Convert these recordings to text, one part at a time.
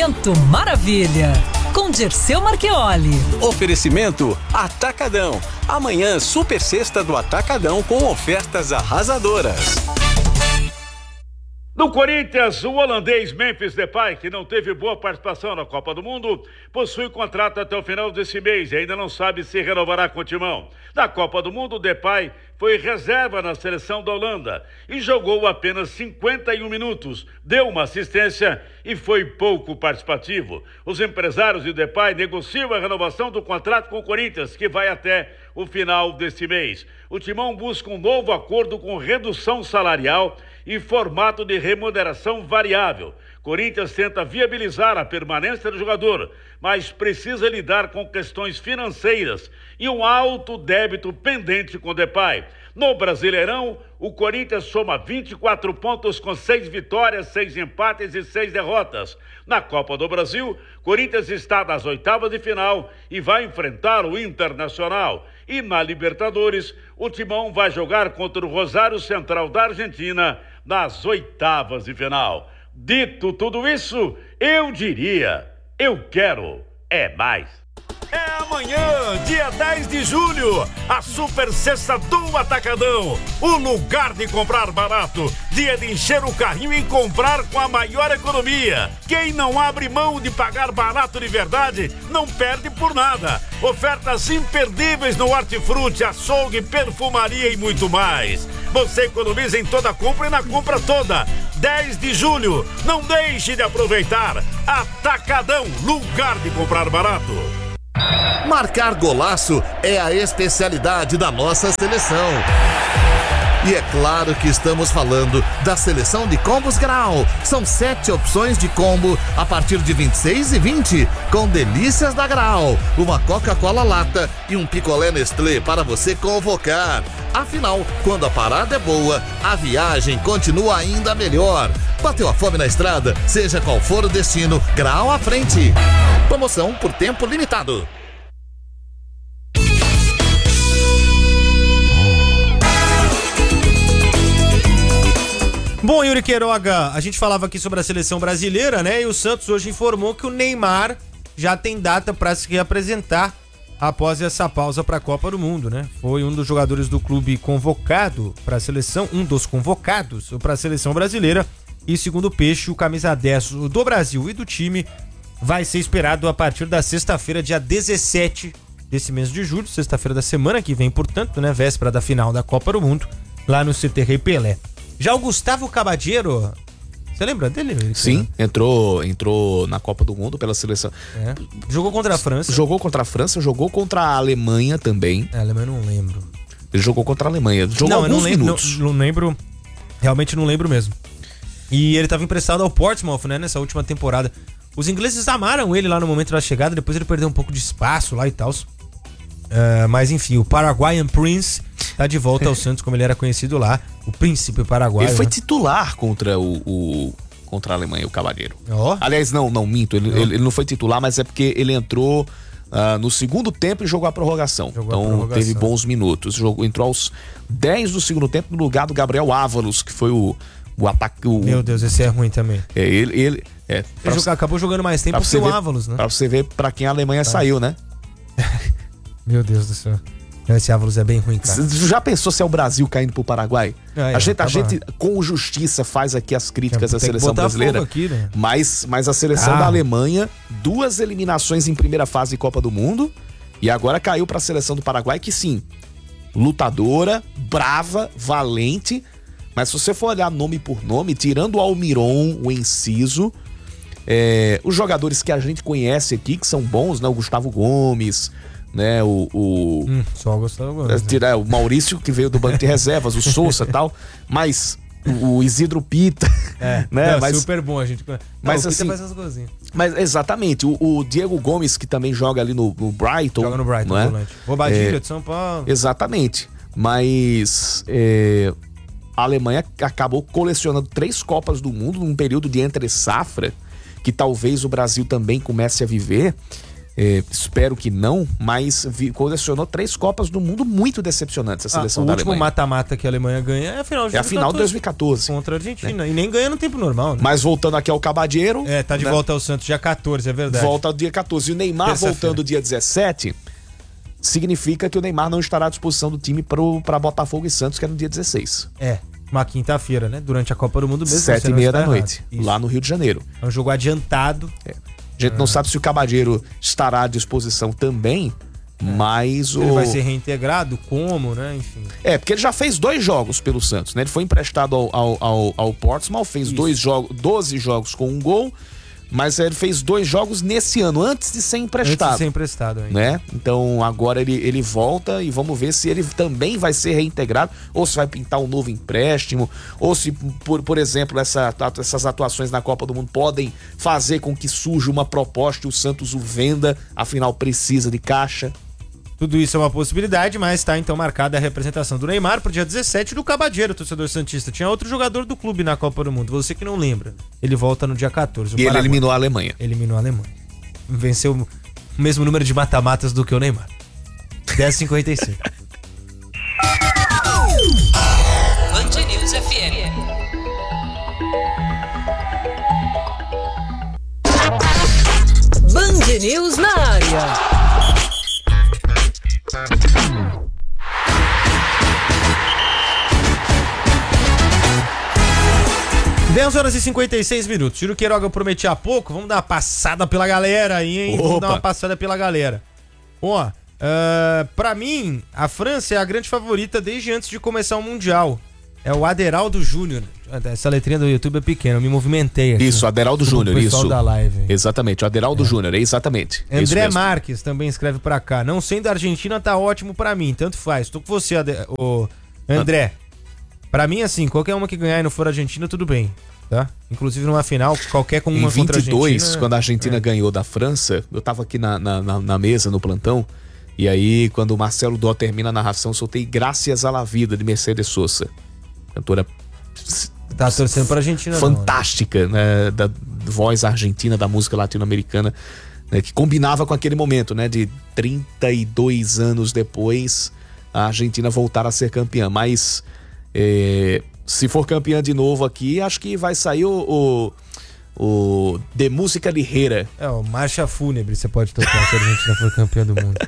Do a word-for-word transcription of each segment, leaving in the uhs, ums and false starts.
Momento Maravilha, com Dirceu Marchioli. Oferecimento Atacadão. Amanhã, super sexta do Atacadão com ofertas arrasadoras. No Corinthians, o holandês Memphis Depay, que não teve boa participação na Copa do Mundo, possui contrato até o final desse mês e ainda não sabe se renovará com o timão. Na Copa do Mundo, Depay foi reserva na seleção da Holanda e jogou apenas cinquenta e um minutos, deu uma assistência e foi pouco participativo. Os empresários de Depay negociam a renovação do contrato com o Corinthians, que vai até o final deste mês. O timão busca um novo acordo com redução salarial e formato de remuneração variável. Corinthians tenta viabilizar a permanência do jogador, mas precisa lidar com questões financeiras e um alto débito pendente com Depay. No Brasileirão, o Corinthians soma vinte e quatro pontos com seis vitórias, seis empates e seis derrotas. Na Copa do Brasil, Corinthians está nas oitavas de final e vai enfrentar o Internacional. E na Libertadores, o Timão vai jogar contra o Rosário Central da Argentina nas oitavas de final. Dito tudo isso, eu diria, eu quero é mais. É amanhã, dia dez de julho, a super sexta do Atacadão. O lugar de comprar barato, dia de encher o carrinho e comprar com a maior economia. Quem não abre mão de pagar barato de verdade, não perde por nada. Ofertas imperdíveis no hortifruti, açougue, perfumaria e muito mais. Você economiza em toda compra e na compra toda. dez de julho, não deixe de aproveitar. Atacadão, lugar de comprar barato. Marcar golaço é a especialidade da nossa seleção. E é claro que estamos falando da seleção de combos Grau. São sete opções de combo a partir de vinte e seis e vinte, com delícias da Grau, uma Coca-Cola lata e um picolé Nestlé para você convocar. Afinal, quando a parada é boa, a viagem continua ainda melhor. Bateu a fome na estrada? Seja qual for o destino, Grau à frente. Promoção por tempo limitado. Bom, Yuri Queiroga, a gente falava aqui sobre a seleção brasileira, né? E o Santos hoje informou que o Neymar já tem data para se reapresentar após essa pausa para a Copa do Mundo, né? Foi um dos jogadores do clube convocado para a seleção, um dos convocados para a seleção brasileira. E segundo o Peixe, o camisa dez do Brasil e do time vai ser esperado a partir da sexta-feira, dia dezessete desse mês de julho, sexta-feira da semana que vem, portanto, né? Véspera da final da Copa do Mundo, lá no C T Rei Pelé. Já o Gustavo Cabadeiro, você lembra dele? Sim, entrou, entrou na Copa do Mundo pela seleção. É. Jogou contra a França. Jogou contra a França, jogou contra a Alemanha também. É, a Alemanha eu não lembro. Ele jogou contra a Alemanha. Jogou não, alguns eu não lembro, minutos. Não, não lembro, realmente não lembro mesmo. E ele estava emprestado ao Portsmouth, né, nessa última temporada. Os ingleses amaram ele lá no momento da chegada, depois ele perdeu um pouco de espaço lá e tal. Uh, mas enfim, o Paraguayan Prince tá de volta ao Santos, como ele era conhecido lá, o príncipe paraguaio. Ele foi né? titular contra o, o contra a Alemanha, o Cabadeiro. Oh. Aliás, não, não minto, ele, ele, ele não foi titular, mas é porque ele entrou uh, no segundo tempo e jogou a prorrogação. Jogou então a prorrogação. Teve bons minutos. Jogou, entrou aos dez do segundo tempo no lugar do Gabriel Ávalos, que foi o o ataque. O, Meu Deus, esse é ruim também. É, ele, ele é, ele jogar, acabou jogando mais tempo que o Ávalos, né? Pra você ver pra quem a Alemanha tá. saiu, né? Meu Deus do céu. Esse Ávalos é bem ruim, cara. Você já pensou se é o Brasil caindo pro Paraguai? É, a gente, tá a gente com justiça, faz aqui as críticas à seleção brasileira. Aqui, né? mas, mas a seleção ah. da Alemanha, duas eliminações em primeira fase de Copa do Mundo, e agora caiu pra seleção do Paraguai, que sim, lutadora, brava, valente, mas se você for olhar nome por nome, tirando o Almiron, o Enciso, é, os jogadores que a gente conhece aqui, que são bons, né? O Gustavo Gomes, né? O, o, hum, só o Gustavo Gomes. É, né? O Maurício, que veio do banco de reservas, o Sousa e tal, mas o, o Isidro Pita, é, né? Não, mas, super bom a gente. Não, mas o assim, faz as golzinhas. Mas exatamente, o, o Diego Gomes, que também joga ali no, no Brighton. Joga no Brighton, né? volante. Bobadilha é, de São Paulo. Exatamente, mas é, a Alemanha acabou colecionando três Copas do Mundo num período de entre-safra, que talvez o Brasil também comece a viver. É, espero que não, mas vi, colecionou três Copas do Mundo muito decepcionantes a seleção ah, da Alemanha. O último Alemanha. mata-mata que a Alemanha ganha é a final de É a final de dois mil e quatorze. Contra a Argentina. Né? E nem ganha no tempo normal, né? Mas voltando aqui ao Cabadeiro... É, tá de né? volta ao Santos dia quatorze, é verdade. Volta dia quatorze. E o Neymar voltando dia dezessete, significa que o Neymar não estará à disposição do time para Botafogo e Santos, que é no dia dezesseis. É, uma quinta-feira, né? Durante a Copa do Mundo mesmo. Sete e meia da noite, lá no Rio de Janeiro. É um jogo adiantado. É. A gente não sabe se o Cabadeiro estará à disposição também, é. mas o... Ele vai ser reintegrado? Como, né? Enfim. É, porque ele já fez dois jogos pelo Santos, né? Ele foi emprestado ao, ao, ao, ao Portsmouth, fez Isso. dois jogos, doze jogos com um gol, mas ele fez dois jogos nesse ano, antes de ser emprestado. Antes de ser emprestado ainda. Né? Então agora ele, ele volta e vamos ver se ele também vai ser reintegrado, ou se vai pintar um novo empréstimo, ou se, por, por exemplo, essa, essas atuações na Copa do Mundo podem fazer com que surja uma proposta e o Santos o venda, afinal precisa de caixa. Tudo isso é uma possibilidade, mas está então marcada a representação do Neymar pro dia dezessete do Cabadeiro, torcedor santista. Tinha outro jogador do clube na Copa do Mundo, você que não lembra. Ele volta no dia quatorze. E ele eliminou a Alemanha. Eliminou a Alemanha. Venceu o mesmo número de mata-matas do que o Neymar. dez e cinquenta e cinco. Band News F M. Band News na área. dez horas e cinquenta e seis minutos. Ciro Queiroga, eu prometi há pouco. Vamos dar uma passada pela galera aí, hein? Opa. Vamos dar uma passada pela galera. Ó, uh, pra mim, a França é a grande favorita desde antes de começar o Mundial. É o Aderaldo Júnior. Essa letrinha do YouTube é pequena, eu me movimentei aqui. Isso, Aderaldo Júnior, isso. Da live. Exatamente, o Aderaldo é. Júnior, exatamente. André Marques também escreve pra cá. Não sendo a Argentina, tá ótimo pra mim, tanto faz. Tô com você, Ade... o André. Pra mim, assim, qualquer uma que ganhar e não for Argentina, tudo bem, tá? Inclusive numa final, qualquer com uma em contra a Argentina... Em vinte e dois, quando a Argentina é. ganhou da França, eu tava aqui na, na, na mesa, no plantão, e aí, quando o Marcelo Dó termina a narração, soltei Graças à la Vida, de Mercedes Sosa. Cantora... Tá torcendo pra Argentina, fantástica, não, né? né? Da voz argentina, da música latino-americana, né? Que combinava com aquele momento, né? De trinta e dois anos depois, a Argentina voltar a ser campeã. Mas é, se for campeã de novo aqui, acho que vai sair o, o, o De Música Ligeira. É, o Marcha Fúnebre você pode tocar se a Argentina for campeã do mundo.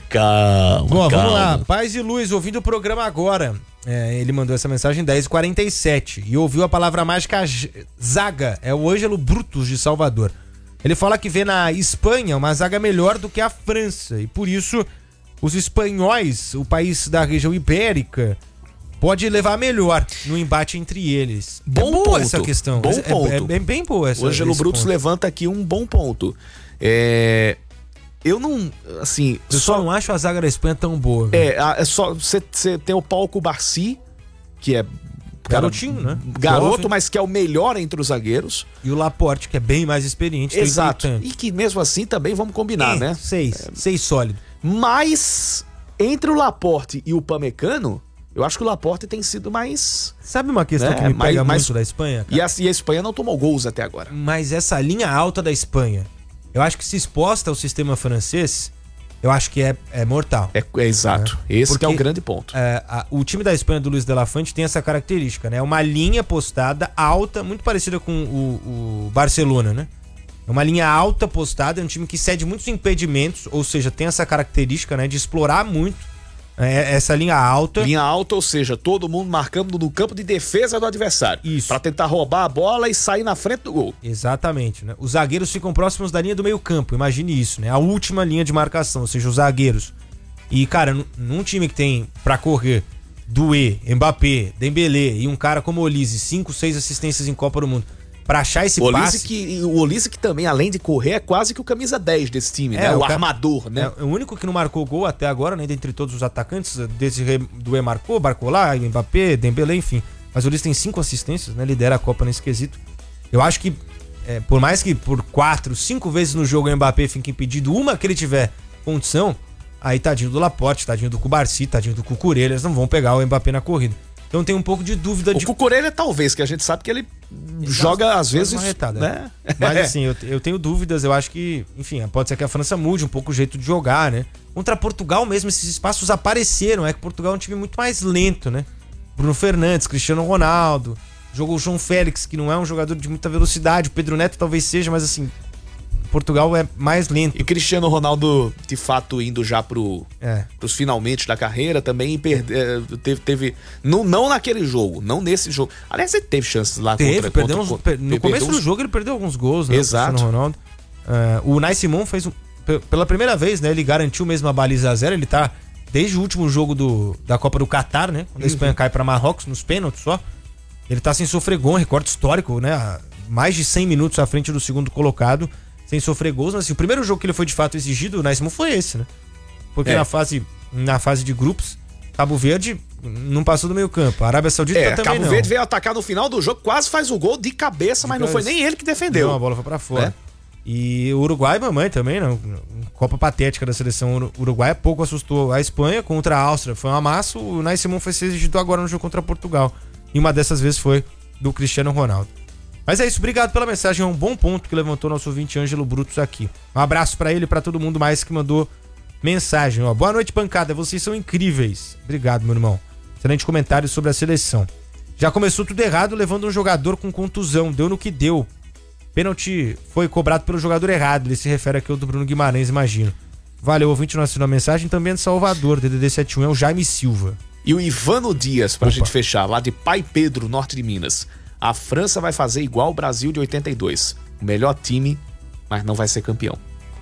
Calma, Bom, calma. Vamos lá, Paz e Luz, ouvindo o programa agora. É, ele mandou essa mensagem dez e quarenta e sete e ouviu a palavra mágica zaga, é o Ângelo Brutus de Salvador. Ele fala que vê na Espanha uma zaga melhor do que a França e por isso os espanhóis, o país da região ibérica, pode levar melhor no embate entre eles. Bom é boa ponto, essa questão. Bom é, ponto. É, é bem, bem boa essa. O Ângelo Brutus ponto. levanta aqui um bom ponto. É... Eu não, assim... Eu só, só não acho a zaga da Espanha tão boa. É, é só... Você tem o Pau Cubarsí, que é... Garotinho, cara, né? Garoto, Jovem. Mas que é o melhor entre os zagueiros. E o Laporte, que é bem mais experiente. Exato. E que mesmo assim também vamos combinar, é, né? Seis. É. Seis sólido. Mas, entre o Laporte e o Pamecano, eu acho que o Laporte tem sido mais... Sabe uma questão né? que me pega mais, muito mais... da Espanha? E a, e a Espanha não tomou gols até agora. Mas essa linha alta da Espanha... Eu acho que se exposta ao sistema francês, eu acho que é, é mortal. É, é exato. Né? Esse Porque, que é o grande ponto. É, a, o time da Espanha do Luis de la Fuente tem essa característica, né? É uma linha postada alta, muito parecida com o, o Barcelona, né? É uma linha alta postada, é um time que cede muitos impedimentos, ou seja, tem essa característica, né, de explorar muito é, essa linha alta. Linha alta, ou seja, todo mundo marcando no campo de defesa do adversário. Isso. Pra tentar roubar a bola e sair na frente do gol. Exatamente, né? Os zagueiros ficam próximos da linha do meio campo, imagine isso, né? A última linha de marcação, ou seja, os zagueiros. E, cara, num time que tem pra correr Doué, Mbappé, Dembélé e um cara como o Olise, cinco, seis assistências em Copa do Mundo, pra achar esse o passe... Que, o Olise que também, além de correr, é quase que o camisa dez desse time, é, né? O, o armador, né? É o único que não marcou gol até agora, né? Dentre todos os atacantes, desse Doué marcou, Barcola, Mbappé, Dembélé, enfim. Mas o Olise tem cinco assistências, né? Lidera a Copa nesse quesito. Eu acho que, é, por mais que por quatro, cinco vezes no jogo o Mbappé fique impedido, uma que ele tiver condição, aí tadinho do Laporte, tadinho do Cubarsí, tadinho do Cucurella, eles não vão pegar o Mbappé na corrida. Então tem um pouco de dúvida o de... O Cucurella talvez, que a gente sabe que ele Exato. joga às vezes... Retada, né? Mas assim, eu, eu tenho dúvidas, eu acho que, enfim, pode ser que a França mude um pouco o jeito de jogar, né? Contra Portugal mesmo, esses espaços apareceram, é que Portugal é um time muito mais lento, né? Bruno Fernandes, Cristiano Ronaldo, jogou o João Félix, que não é um jogador de muita velocidade, o Pedro Neto talvez seja, mas assim... Portugal é mais lento. E Cristiano Ronaldo, de fato, indo já pro, é. pros finalmente da carreira, também perde, teve... teve não, não naquele jogo, não nesse jogo. Aliás, ele teve chances lá teve, contra... Perdeu contra, uns, per, no começo uns... do jogo ele perdeu alguns gols, né? Exato. O Cristiano Ronaldo. Uh, o Unai Simon fez, um, pela primeira vez, né? Ele garantiu mesmo a baliza a zero. Ele tá desde o último jogo do, da Copa do Catar, né? Quando a Espanha uhum. cai pra Marrocos, nos pênaltis só. Ele tá sem sofrer gol, um recorde histórico, né? Mais de cem minutos à frente do segundo colocado. Sem sofrer gols, mas assim, o primeiro jogo que ele foi de fato exigido, o Unai Simon, foi esse, né? Porque é. na, fase, na fase de grupos, Cabo Verde não passou do meio campo. A Arábia Saudita é, também Cabo não. Verde veio atacar no final do jogo, quase faz o gol de cabeça, de mas cabeça. Não foi nem ele que defendeu. Não, a bola foi pra fora. É. E o Uruguai, mamãe também, não. Copa patética da seleção uruguaia, pouco assustou a Espanha contra a Áustria. Foi um amasso, o Unai Simon foi ser exigido agora no jogo contra Portugal. E uma dessas vezes foi do Cristiano Ronaldo. Mas é isso, obrigado pela mensagem, é um bom ponto que levantou nosso ouvinte Ângelo Brutus aqui. Um abraço pra ele e pra todo mundo mais que mandou mensagem. Ó, boa noite, pancada, vocês são incríveis. Obrigado, meu irmão. Excelente comentário sobre a seleção. Já começou tudo errado, levando um jogador com contusão, deu no que deu. Pênalti foi cobrado pelo jogador errado, ele se refere aqui ao do Bruno Guimarães, imagino. Valeu, ouvinte, não assinou a mensagem, também é de Salvador, D D D setenta e um, é o Jaime Silva. E o Ivano Dias, pra Opa. gente fechar, lá de Pai Pedro, norte de Minas. A França vai fazer igual o Brasil de oitenta e dois. O melhor time, mas não vai ser campeão.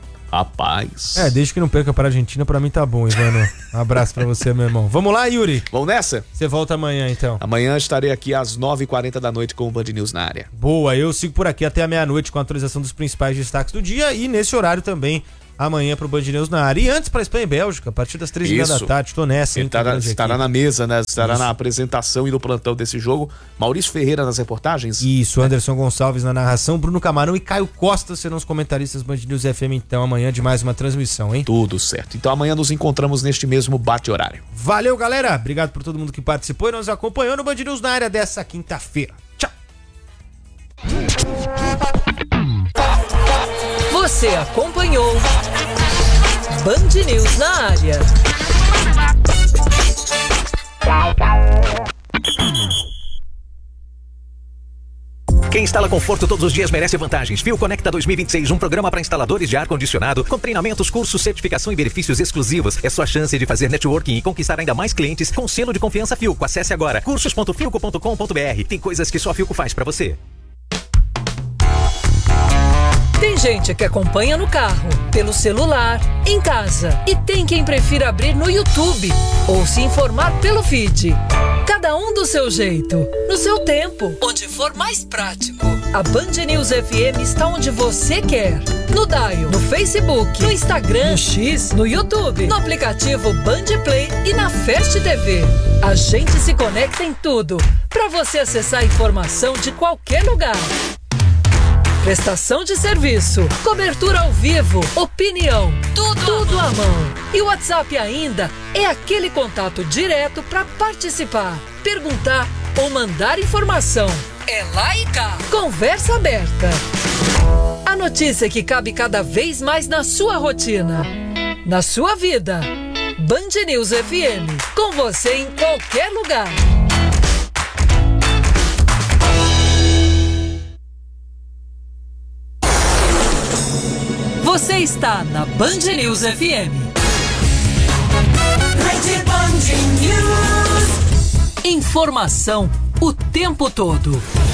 Rapaz. É, desde que não perca para a Argentina, pra mim tá bom, Ivano. Um abraço pra você, meu irmão. Vamos lá, Yuri? Vamos nessa? Você volta amanhã, então. Amanhã estarei aqui às nove e quarenta da noite com o Band News na área. Boa, eu sigo por aqui até a meia-noite com a atualização dos principais destaques do dia e nesse horário também amanhã pro Band News na área. E antes pra Espanha e Bélgica, a partir das três e meia da tarde, tô nessa. Hein, estará estará na mesa, né? Estará Isso. na apresentação e no plantão desse jogo. Maurício Ferreira nas reportagens. Isso, Anderson é. Gonçalves na narração, Bruno Camarão e Caio Costa serão os comentaristas Band News F M, então, amanhã de mais uma transmissão, hein? Tudo certo. Então amanhã nos encontramos neste mesmo bate-horário. Valeu, galera. Obrigado por todo mundo que participou e nos acompanhou no Band News na área dessa quinta-feira. Tchau. Você acompanhou Band News na área. Quem instala conforto todos os dias merece vantagens. Fio Conecta dois mil e vinte e seis, um programa para instaladores de ar-condicionado com treinamentos, cursos, certificação e benefícios exclusivos. É sua chance de fazer networking e conquistar ainda mais clientes com selo de confiança Filco. Acesse agora cursos ponto filco ponto com ponto br. Tem coisas que só a Filco faz para você. Tem gente que acompanha no carro, pelo celular, em casa. E tem quem prefira abrir no YouTube ou se informar pelo feed. Cada um do seu jeito, no seu tempo, onde for mais prático. A Band News F M está onde você quer. No Dial, no Facebook, no Instagram, no X, no YouTube, no aplicativo Band Play e na Fast T V. A gente se conecta em tudo, para você acessar a informação de qualquer lugar. Prestação de serviço, cobertura ao vivo, opinião, tudo, tudo à mão. E o WhatsApp ainda é aquele contato direto para participar, perguntar ou mandar informação. É lá e cá. Conversa aberta. A notícia que cabe cada vez mais na sua rotina, na sua vida. Band News F M, com você em qualquer lugar. Você está na Band News F M. Rede Band News. Informação o tempo todo.